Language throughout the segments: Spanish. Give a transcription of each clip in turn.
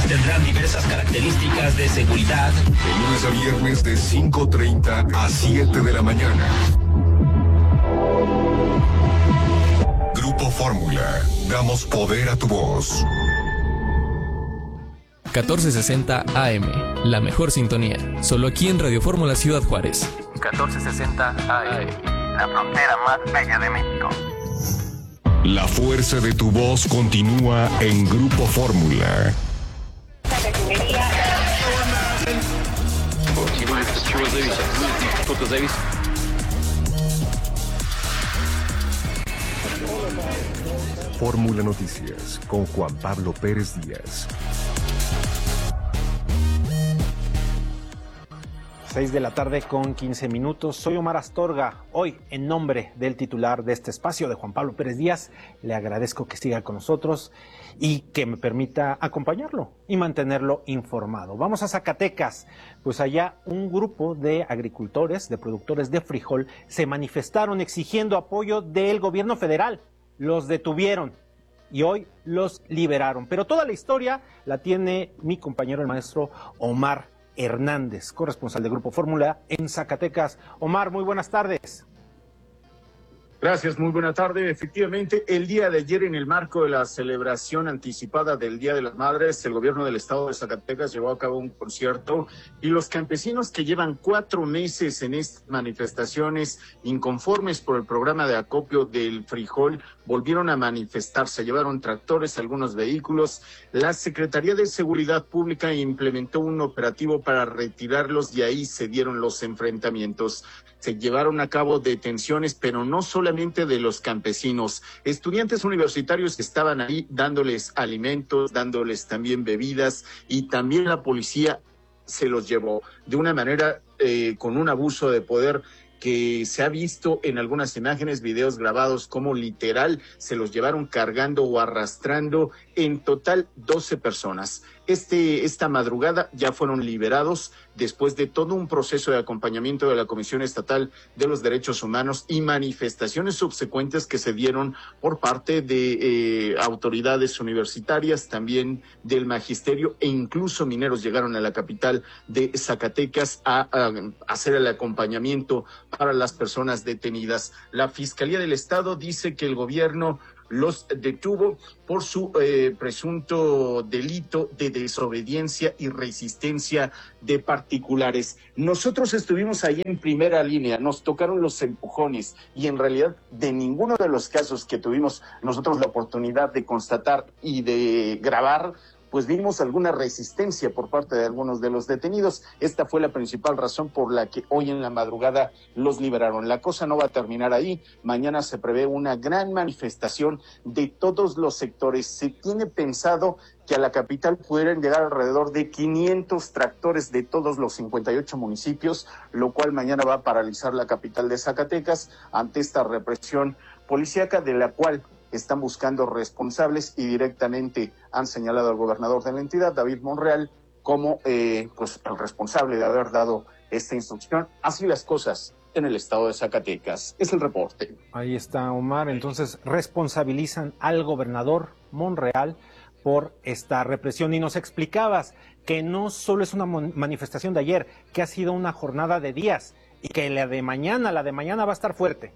Tendrán diversas características de seguridad. De lunes a viernes de 5:30 a 7 de la mañana. Grupo Fórmula. Damos poder a tu voz. 1460 AM, la mejor sintonía. Solo aquí en Radio Fórmula Ciudad Juárez. 1460 AM, la frontera más bella de México. La fuerza de tu voz continúa en Grupo Fórmula. Fórmula Noticias con Juan Pablo Pérez Díaz. 6 de la tarde con 15 minutos. Soy Omar Astorga. Hoy, en nombre del titular de este espacio, de Juan Pablo Pérez Díaz, le agradezco que siga con nosotros y que me permita acompañarlo y mantenerlo informado. Vamos a Zacatecas. Pues allá un grupo de agricultores, de productores de frijol, se manifestaron exigiendo apoyo del gobierno federal. Los detuvieron y hoy los liberaron. Pero toda la historia la tiene mi compañero, el maestro Omar Hernández, corresponsal de Grupo Fórmula en Zacatecas. Omar, muy buenas tardes. Gracias, muy buena tarde. Efectivamente, el día de ayer, en el marco de la celebración anticipada del Día de las Madres, el gobierno del estado de Zacatecas llevó a cabo un concierto y los campesinos que llevan 4 meses en estas manifestaciones, inconformes por el programa de acopio del frijol, volvieron a manifestarse, llevaron tractores, algunos vehículos. La Secretaría de Seguridad Pública implementó un operativo para retirarlos y ahí se dieron los enfrentamientos. Se llevaron a cabo detenciones, pero no solamente de los campesinos, estudiantes universitarios que estaban ahí dándoles alimentos, dándoles también bebidas, y también la policía se los llevó de una manera con un abuso de poder que se ha visto en algunas imágenes, videos grabados, como literal se los llevaron cargando o arrastrando. En total 12 personas. Esta madrugada ya fueron liberados después de todo un proceso de acompañamiento de la Comisión Estatal de los Derechos Humanos y manifestaciones subsecuentes que se dieron por parte de autoridades universitarias, también del magisterio, e incluso mineros llegaron a la capital de Zacatecas a hacer el acompañamiento para las personas detenidas. La Fiscalía del Estado dice que el gobierno los detuvo por su presunto delito de desobediencia y resistencia de particulares. Nosotros estuvimos ahí en primera línea, nos tocaron los empujones y en realidad de ninguno de los casos que tuvimos nosotros la oportunidad de constatar y de grabar, pues vimos alguna resistencia por parte de algunos de los detenidos. Esta fue la principal razón por la que hoy en la madrugada los liberaron. La cosa no va a terminar ahí. Mañana se prevé una gran manifestación de todos los sectores. Se tiene pensado que a la capital pudieran llegar alrededor de 500 tractores de todos los 58 municipios, lo cual mañana va a paralizar la capital de Zacatecas ante esta represión policíaca, de la cual están buscando responsables y directamente han señalado al gobernador de la entidad, David Monreal, como pues el responsable de haber dado esta instrucción. Así las cosas en el estado de Zacatecas. Es el reporte. Ahí está, Omar. Entonces responsabilizan al gobernador Monreal por esta represión, y nos explicabas que no solo es una manifestación de ayer, que ha sido una jornada de días y que la de mañana va a estar fuerte.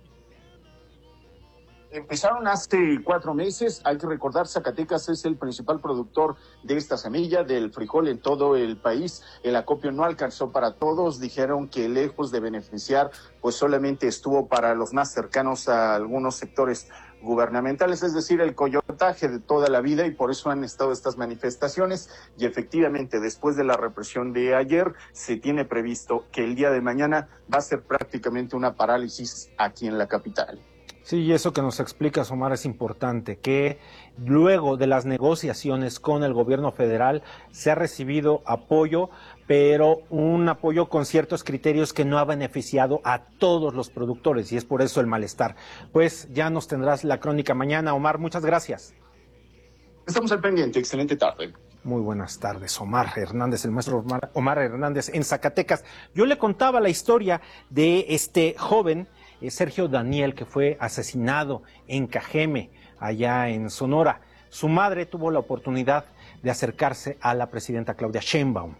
Empezaron hace 4 meses. Hay que recordar, Zacatecas es el principal productor de esta semilla, del frijol, en todo el país. El acopio no alcanzó para todos. Dijeron que lejos de beneficiar, pues solamente estuvo para los más cercanos a algunos sectores gubernamentales, es decir, el coyotaje de toda la vida, y por eso han estado estas manifestaciones. Y efectivamente, después de la represión de ayer, se tiene previsto que el día de mañana va a ser prácticamente una parálisis aquí en la capital. Sí, y eso que nos explicas, Omar, es importante, que luego de las negociaciones con el gobierno federal se ha recibido apoyo, pero un apoyo con ciertos criterios que no ha beneficiado a todos los productores, y es por eso el malestar. Pues ya nos tendrás la crónica mañana, Omar, muchas gracias. Estamos al pendiente, excelente tarde. Muy buenas tardes, Omar Hernández, el maestro Omar Hernández en Zacatecas. Yo le contaba la historia de este joven, Sergio Daniel, que fue asesinado en Cajeme, allá en Sonora. su madre tuvo la oportunidad de acercarse a la presidenta Claudia Sheinbaum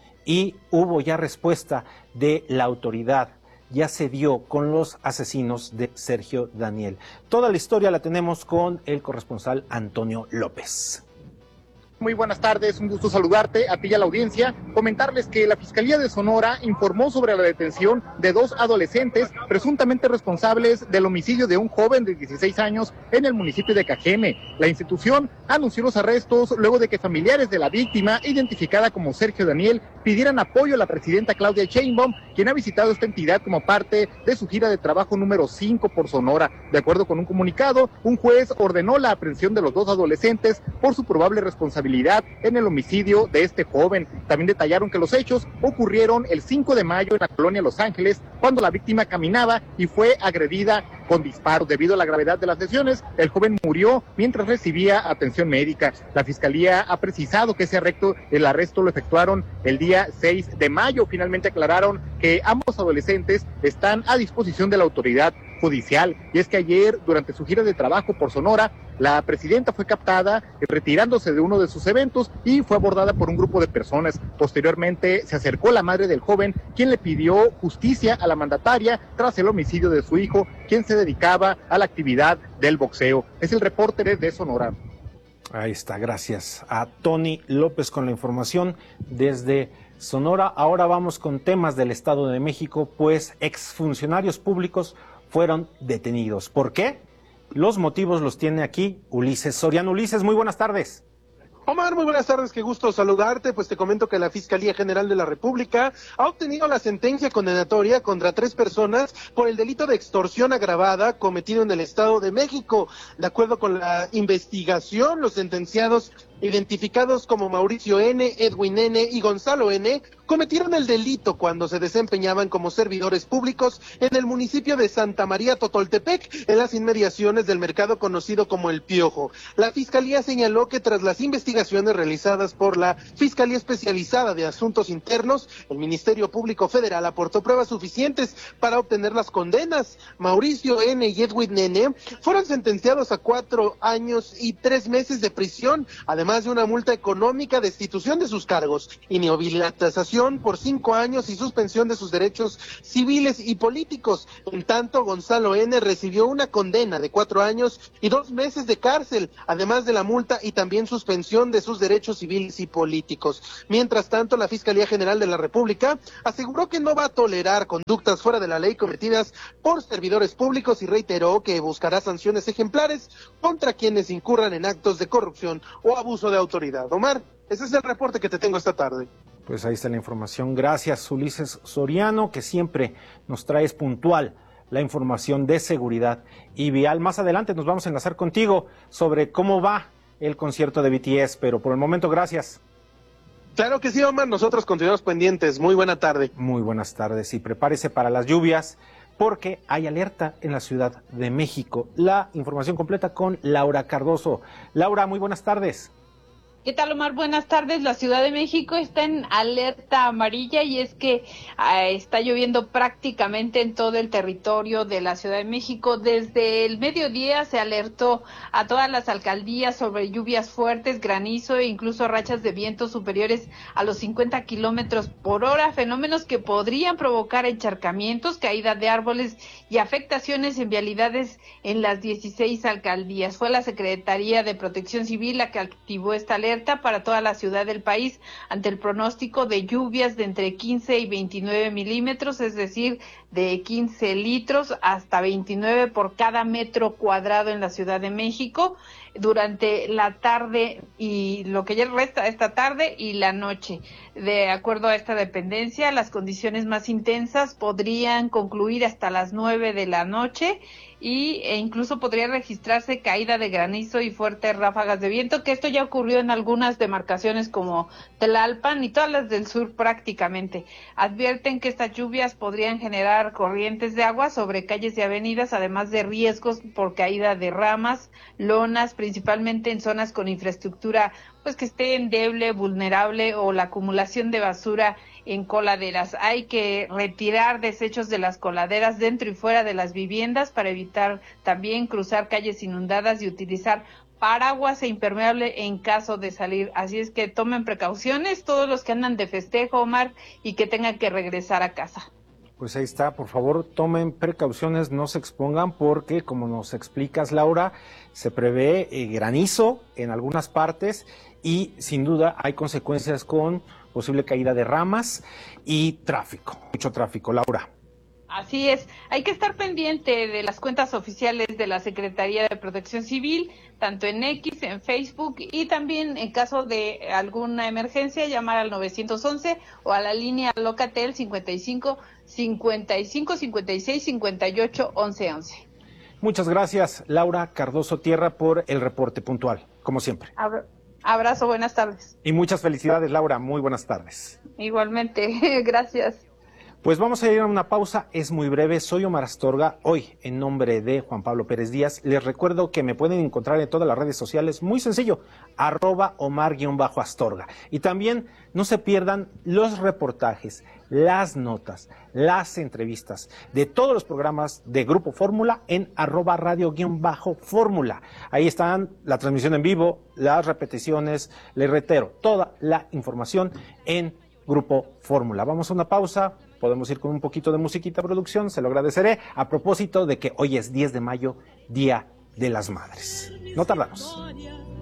y hubo ya respuesta de la autoridad. Ya se dio con los asesinos de Sergio Daniel. Toda la historia la tenemos con el corresponsal Antonio López. Muy buenas tardes, un gusto saludarte a ti y a la audiencia. Comentarles que la Fiscalía de Sonora informó sobre la detención de 2 adolescentes presuntamente responsables del homicidio de un joven de 16 años en el municipio de Cajeme. La institución anunció los arrestos luego de que familiares de la víctima, identificada como Sergio Daniel, pidieran apoyo a la presidenta Claudia Sheinbaum, quien ha visitado esta entidad como parte de su gira de trabajo número 5 por Sonora. De acuerdo con un comunicado, un juez ordenó la aprehensión de los 2 adolescentes por su probable responsabilidad en el homicidio de este joven. También detallaron que los hechos ocurrieron el 5 de mayo en la colonia Los Ángeles, cuando la víctima caminaba y fue agredida con disparos. Debido a la gravedad de las lesiones, el joven murió mientras recibía atención médica. La Fiscalía ha precisado que el arresto lo efectuaron el día 6 de mayo. Finalmente aclararon que ambos adolescentes están a disposición de la autoridad judicial. Y es que ayer, durante su gira de trabajo por Sonora, la presidenta fue captada retirándose de uno de sus eventos y fue abordada por un grupo de personas. Posteriormente se acercó la madre del joven, quien le pidió justicia a la mandataria tras el homicidio de su hijo, quien se dedicaba a la actividad del boxeo. Es el reporte desde Sonora. Ahí está, gracias a Tony López con la información desde Sonora. Ahora vamos con temas del Estado de México, pues exfuncionarios públicos fueron detenidos. ¿Por qué? Los motivos los tiene aquí Ulises Soriano. Ulises, muy buenas tardes. Omar, muy buenas tardes, qué gusto saludarte. Pues te comento que la Fiscalía General de la República ha obtenido la sentencia condenatoria contra 3 personas por el delito de extorsión agravada cometido en el Estado de México. De acuerdo con la investigación, los sentenciados, identificados como Mauricio N., Edwin N. y Gonzalo N., cometieron el delito cuando se desempeñaban como servidores públicos en el municipio de Santa María Totoltepec, en las inmediaciones del mercado conocido como El Piojo. La Fiscalía señaló que tras las investigaciones realizadas por la Fiscalía Especializada de Asuntos Internos, el Ministerio Público Federal aportó pruebas suficientes para obtener las condenas. Mauricio N. y Edwin N. fueron sentenciados a 4 años y 3 meses de prisión, además de una multa económica, destitución de sus cargos, inhabilitación por 5 años y suspensión de sus derechos civiles y políticos. En tanto, Gonzalo N. recibió una condena de 4 años y 2 meses de cárcel, además de la multa y también suspensión de sus derechos civiles y políticos. Mientras tanto, la Fiscalía General de la República aseguró que no va a tolerar conductas fuera de la ley cometidas por servidores públicos y reiteró que buscará sanciones ejemplares contra quienes incurran en actos de corrupción o abuso de autoridad. Omar, ese es el reporte que te tengo esta tarde. Pues ahí está la información. Gracias, Ulises Soriano, que siempre nos traes puntual la información de seguridad y vial. Más adelante nos vamos a enlazar contigo sobre cómo va el concierto de BTS, pero por el momento, gracias. Claro que sí, Omar, nosotros continuamos pendientes. Muy buena tarde. Muy buenas tardes y prepárese para las lluvias, porque hay alerta en la Ciudad de México. La información completa con Laura Cardoso. Laura, muy buenas tardes. ¿Qué tal, Omar? Buenas tardes. La Ciudad de México está en alerta amarilla y es que está lloviendo prácticamente en todo el territorio de la Ciudad de México. Desde el mediodía se alertó a todas las alcaldías sobre lluvias fuertes, granizo e incluso rachas de viento superiores a los 50 kilómetros por hora, fenómenos que podrían provocar encharcamientos, caída de árboles y afectaciones en vialidades en las 16 alcaldías. Fue la Secretaría de Protección Civil la que activó esta alerta para toda la ciudad del país ante el pronóstico de lluvias de entre 15 y 29 milímetros, es decir, de 15 litros hasta 29 por cada metro cuadrado en la Ciudad de México durante la tarde y lo que ya resta esta tarde y la noche. De acuerdo a esta dependencia, las condiciones más intensas podrían concluir hasta las 9 de la noche e incluso podría registrarse caída de granizo y fuertes ráfagas de viento, que esto ya ocurrió en algunas demarcaciones como Tlalpan y todas las del sur prácticamente. Advierten que estas lluvias podrían generar corrientes de agua sobre calles y avenidas, además de riesgos por caída de ramas, lonas, principalmente en zonas con infraestructura pues que esté endeble, vulnerable o la acumulación de basura en coladeras. Hay que retirar desechos de las coladeras dentro y fuera de las viviendas para evitar también cruzar calles inundadas y utilizar paraguas e impermeable en caso de salir. Así es que tomen precauciones todos los que andan de festejo, Omar, y que tengan que regresar a casa. Pues ahí está, por favor tomen precauciones, no se expongan porque, como nos explicas, Laura, se prevé granizo en algunas partes y sin duda hay consecuencias con posible caída de ramas y tráfico, mucho tráfico, Laura. Así es, hay que estar pendiente de las cuentas oficiales de la Secretaría de Protección Civil, tanto en X, en Facebook, y también en caso de alguna emergencia llamar al 911 o a la línea Locatel 55 56 58 11 11. Muchas gracias, Laura Cardoso Tierra, por el reporte puntual, como siempre. Abrazo, buenas tardes. Y muchas felicidades, Laura, muy buenas tardes. Igualmente, gracias. Pues vamos a ir a una pausa, es muy breve, soy Omar Astorga, hoy en nombre de Juan Pablo Pérez Díaz, les recuerdo que me pueden encontrar en todas las redes sociales, muy sencillo, @Omar_Astorga, y también no se pierdan los reportajes, las notas, las entrevistas de todos los programas de Grupo Fórmula en @radio_Fórmula, ahí están la transmisión en vivo, las repeticiones, les reitero, toda la información en Grupo Fórmula. Vamos a una pausa. Podemos ir con un poquito de musiquita, producción, se lo agradeceré, a propósito de que hoy es 10 de mayo, Día de las Madres. No tardamos.